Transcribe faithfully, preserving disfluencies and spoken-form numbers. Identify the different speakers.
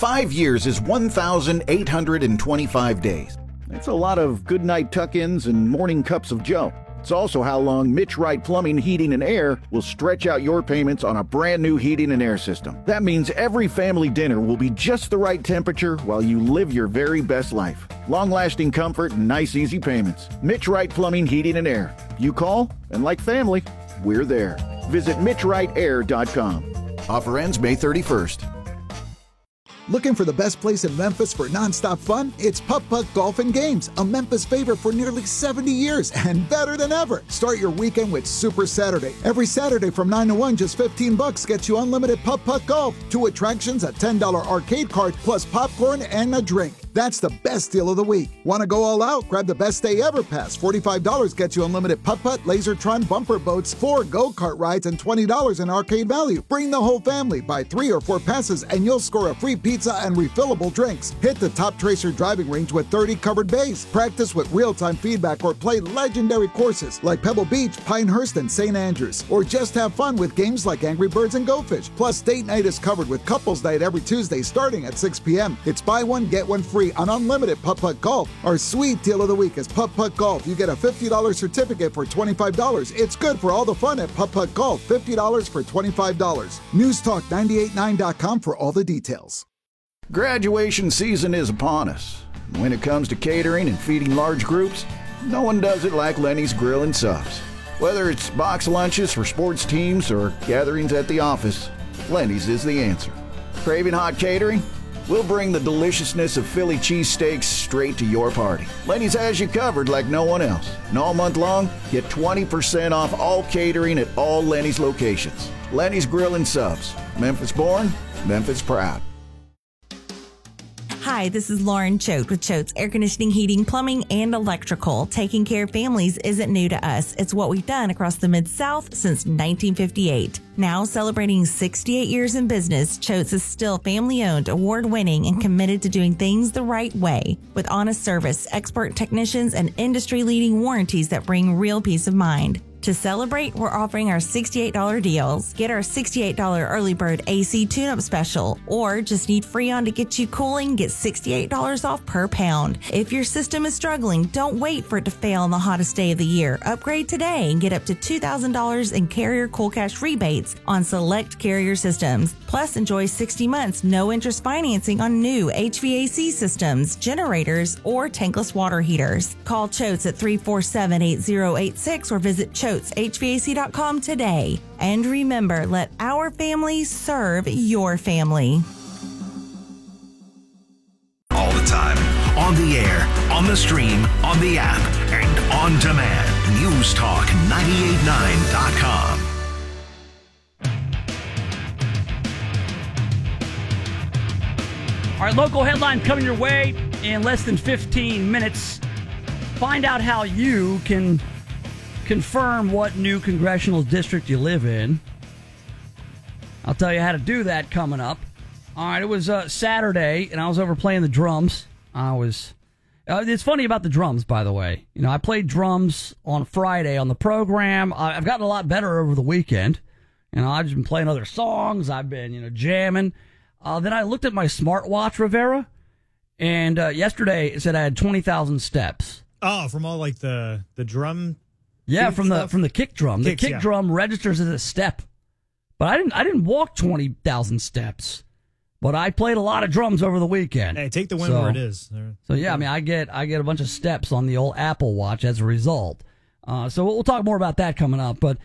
Speaker 1: Five years is one thousand eight hundred twenty-five days. That's a lot of goodnight tuck-ins and morning cups of joe. It's also how long Mitch Wright Plumbing, Heating, and Air will stretch out your payments on a brand new heating and air system. That means every family dinner will be just the right temperature while you live your very best life. Long-lasting comfort and nice, easy payments. Mitch Wright Plumbing, Heating, and Air. You call, and like family, we're there. Visit mitch wright air dot com. Offer ends May thirty-first.
Speaker 2: Looking for the best place in Memphis for nonstop fun? It's Putt Putt Golf and Games, a Memphis favorite for nearly seventy years and better than ever. Start your weekend with Super Saturday. Every Saturday from nine to one, just fifteen bucks gets you unlimited Putt Putt Golf, two attractions, a ten dollar arcade card, plus popcorn and a drink. That's the best deal of the week. Want to go all out? Grab the Best Day Ever Pass. forty-five dollars gets you unlimited putt-putt, Lasertron bumper boats, four go-kart rides, and twenty dollars in arcade value. Bring the whole family. Buy three or four passes, and you'll score a free pizza and refillable drinks. Hit the Top Tracer driving range with thirty covered bays. Practice with real-time feedback or play legendary courses like Pebble Beach, Pinehurst, and Saint Andrews. Or just have fun with games like Angry Birds and Go Fish. Plus, date night is covered with couples night every Tuesday starting at six p.m. It's buy one, get one free on unlimited Putt-Putt Golf. Our sweet deal of the week is Putt-Putt Golf. You get a fifty dollars certificate for twenty-five dollars. It's good for all the fun at Putt-Putt Golf. fifty dollars for twenty-five dollars. News Talk ninety-eight point nine dot com for all the details.
Speaker 1: Graduation season is upon us. When it comes to catering and feeding large groups, no one does it like Lenny's Grill and Subs. Whether it's box lunches for sports teams or gatherings at the office, Lenny's is the answer. Craving hot catering? We'll bring the deliciousness of Philly cheesesteaks straight to your party. Lenny's has you covered like no one else. And all month long, get twenty percent off all catering at all Lenny's locations. Lenny's Grill and Subs. Memphis born, Memphis proud.
Speaker 3: Hi, this is Lauren Choate with Choate's Air Conditioning, Heating, Plumbing, and Electrical. Taking care of families isn't new to us. It's what we've done across the Mid-South since nineteen fifty-eight. Now celebrating sixty-eight years in business, Choate's is still family-owned, award-winning, and committed to doing things the right way. With honest service, expert technicians, and industry-leading warranties that bring real peace of mind. To celebrate, we're offering our sixty-eight dollars deals. Get our sixty-eight dollars early bird A C tune-up special, or just need Freon to get you cooling, get sixty-eight dollars off per pound. If your system is struggling, don't wait for it to fail on the hottest day of the year. Upgrade today and get up to two thousand dollars in Carrier Cool Cash rebates on select Carrier systems. Plus, enjoy sixty months no interest financing on new H V A C systems, generators, or tankless water heaters. Call Choates at three four seven, eight zero eight six or visit Choates H V A C dot com today. And remember, let our family serve your family.
Speaker 4: All the time, on the air, on the stream, on the app, and on demand. News Talk ninety-eight point nine dot com.
Speaker 5: All right, local headline coming your way in less than fifteen minutes. Find out how you can confirm what new congressional district you live in. I'll tell you how to do that coming up. All right, it was uh, Saturday, and I was over playing the drums. I was. Uh, it's funny about the drums, by the way. You know, I played drums on Friday on the program. I, I've gotten a lot better over the weekend. You know, I've just been playing other songs. I've been, you know, jamming. Uh, then I looked at my smartwatch, Rivera, and uh, yesterday it said I had twenty thousand steps.
Speaker 6: Oh, from all like the the drum.
Speaker 5: Yeah, from stuff? the from the kick drum.
Speaker 6: Kicks,
Speaker 5: the kick
Speaker 6: yeah.
Speaker 5: drum registers as a step, but I didn't. I didn't walk twenty thousand steps, but I played a lot of drums over the weekend.
Speaker 6: Hey, take the win
Speaker 5: so,
Speaker 6: where it is.
Speaker 5: So yeah, I mean, I get I get a bunch of steps on the old Apple Watch as a result. Uh, so we'll talk more about that coming up. But